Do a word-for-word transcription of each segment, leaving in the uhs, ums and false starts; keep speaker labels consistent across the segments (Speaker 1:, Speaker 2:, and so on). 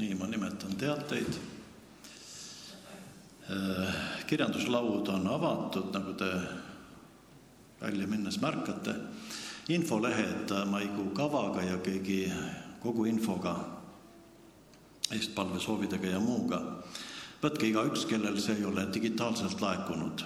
Speaker 1: nii ma nimetan teateid. Kirjanduslaud on avatud, nagu te välja minnes märkate. Infolehed Maigu kavaga ja kõigi kogu infoga, eestpalvesoovidega ja muuga. Võtke iga üks, kellel see ei ole digitaalselt laekunud.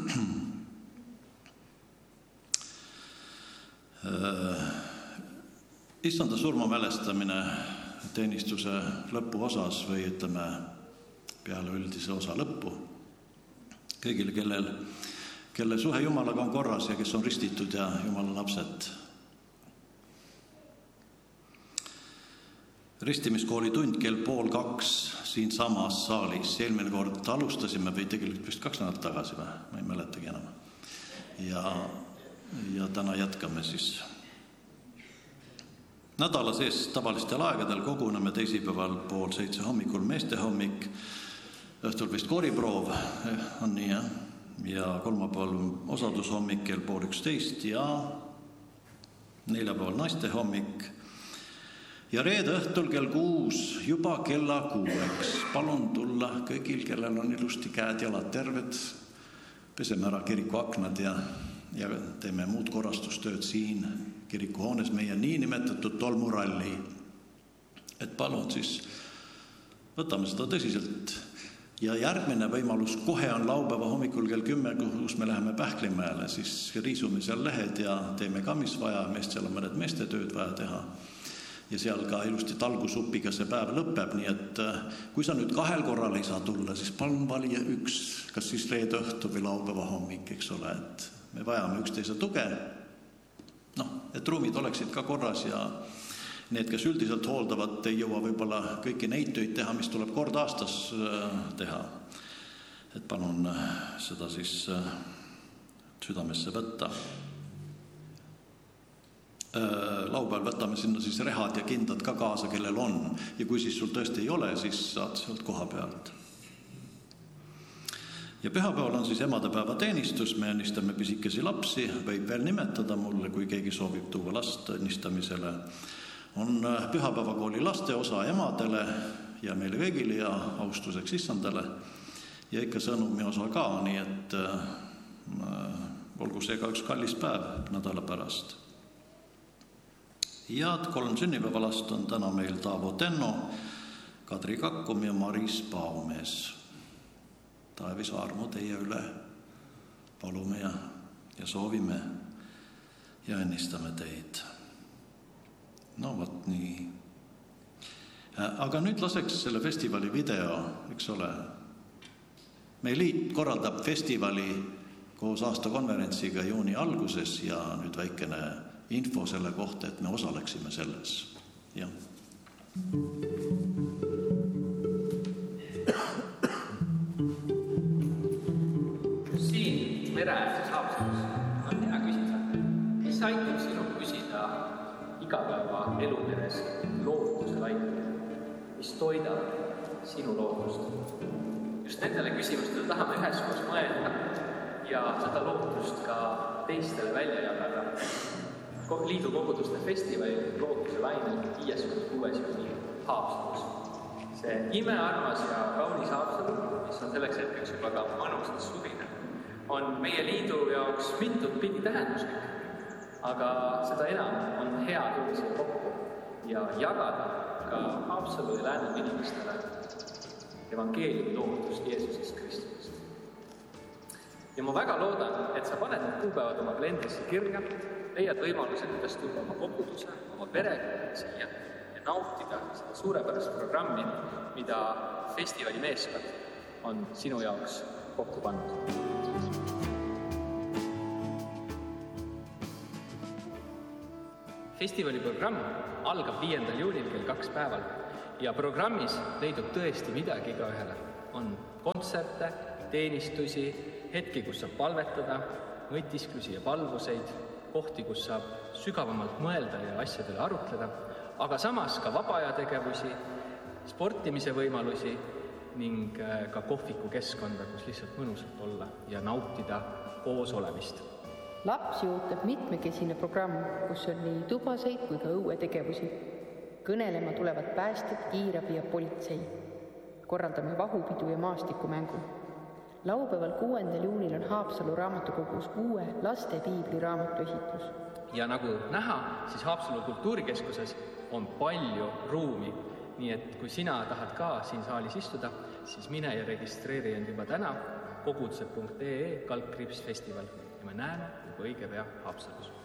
Speaker 1: Issanda surma mälestamine teenistuse lõpu osas või ütleme peale üldise osa lõppu. Kõigile, kellel, kelle suhe Jumalaga on korras ja kes on ristitud ja Jumala lapsed. Ristimiskooli tund kell pool kaks siin samas saalis. Eelmine kord alustasime või tegelikult vist kaks nädalat tagasi või? Ma ei mäletagi enam. Ja, ja täna jätkame siis. Nädala sees tavalistel aegadel koguneme teisipäeval pool seitse hommikul meeste hommik, õhtul vist kooriproov on nii, ja, ja kolmapäeval osadushommik kell pool üksteist ja neljapäeval naiste hommik ja reede õhtul kell kuus juba kella kuueks. Palun tulla kõigil, kellel on ilusti käed jalad terved, peseme ära kiriku aknad ja, ja teeme muud korrastustööd siin kirikuhoones meie niinimetatud tolmuralli. Et palun siis võtame seda tõsiselt. Ja järgmine võimalus kohe on laupäeva hommikul kell kümme, kus me läheme Pähklimäele, siis riisume seal lehed ja teeme ka, mis vaja, meest seal on mõned meestetööd vaja teha. Ja seal ka ilusti talgusupiga see päev lõpeb, nii et kui sa nüüd kahel korral ei saa tulla, siis palun valija üks, kas siis reede õhtu või laupäeva hommik, eks ole, et me vajame üksteise tuge. Noh, et ruumid oleksid ka korras ja need, kes üldiselt hooldavad, ei jõua võib-olla kõiki neid töid teha, mis tuleb kord aastas teha. Et palun seda siis südamesse võtta. Laupäeval võtame sinna siis rehad ja kindad ka kaasa, kellel on. Ja kui siis sul tõesti ei ole, siis saad sealt koha pealt. Ja pühapäeval on siis emadepäeva teenistus, me õnnistame pisikesi lapsi, võib veel nimetada mulle, kui keegi soovib tuua last õnnistamisele. On pühapäevakooli laste osa emadele ja meile kõigile ja austuseks issandale ja ikka sõnumi osa ka, nii et äh, olgu see ka üks kallis päev nädala pärast. Ja kolm sünnipäevalast on täna meil Taavo Tenno, Kadri Kakkum ja Maris Paumees. Taevis armu teie üle palume ja, ja soovime ja õnnistame teid. No võt nii. Aga nüüd laseks selle festivali video, eks ole. Meie liit korraldab festivali koos aastakonverentsiga juuni alguses ja nüüd väikene info selle kohta, et me osaleksime selles. Ja.
Speaker 2: Siin mereäärses Haapsalus on hea küsida, mis aitab sinu küsida igapäeva elumeres lootuse lainel, mis toidab sinu lootust. Just nendele küsimustele tahame üheskoos mõelda ja seda lootust ka teistele välja jagada. Liidu koguduste festivali lootuse lainel viies kuni kuues juuni Haapsalus. See imearmas ja kaunis Haapsalu, mis on selleks hetkeks juba ka mõnusalt suvine, on meie liidu jaoks mitut pidi tähenduslik. Aga seda enam on hea tulla siia kokku ja jagada ka Haapsalu ja Lääne inimestele evangeeliumi lootust Jeesusest Kristusest. Ja ma väga loodan, et sa paned need kuupäevad oma kalendrisse kirja, leiad võimaluse üles tulla oma koguduse, oma perega siia ja nautida seda suurepärast programmi, mida festivali meeskond on sinu jaoks kokku pannud. Festivali programm algab viiendal juunil kell kaks päeval ja programmis leidub tõesti midagi iga ühele. On kontserte, teenistusi, hetki, kus saab palvetada, mõtisklusi ja palvuseid, kohti, kus saab sügavamalt mõelda ja asjadele arutleda, aga samas ka vabaajategevusi, sportimise võimalusi ning ka kohviku keskkonda, kus lihtsalt mõnusalt olla ja nautida koos olemist.
Speaker 3: Lapsi ootab mitmekesine programm, kus on nii tubaseid kui ka õuetegevusi. Kõnelema tulevad päästjad, kiirabi ja politsei. Korraldame vahupidu ja maastikumängu. Laupäeval kuuendal juunil on Haapsalu raamatukogus uue laste piibli raamatu esitlus.
Speaker 2: Ja nagu näha, siis Haapsalu kultuurikeskuses on palju ruumi. Nii et kui sina tahad ka siin saalis istuda, siis mine ja registreeri end juba täna koguduse punkt ee kaldkriips festival ja me näeme juba õige pea Haapsalus.